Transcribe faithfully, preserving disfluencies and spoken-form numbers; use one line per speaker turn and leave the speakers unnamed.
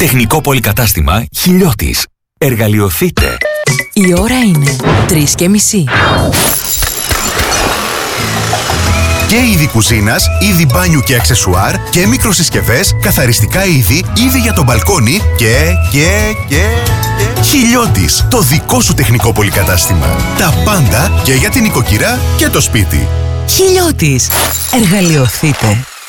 Τεχνικό πολυκατάστημα Χιλιώτης. Εργαλειοθείτε.
Η ώρα είναι τρεις και μισή.
Και είδη κουζίνας, είδη μπάνιου και αξεσουάρ και μικροσυσκευές, καθαριστικά είδη, είδη για το μπαλκόνι και, και, και, και... Χιλιώτης, το δικό σου τεχνικό πολυκατάστημα. Τα πάντα και για την οικοκυρά και το σπίτι.
Χιλιώτης. Εργαλειοθείτε.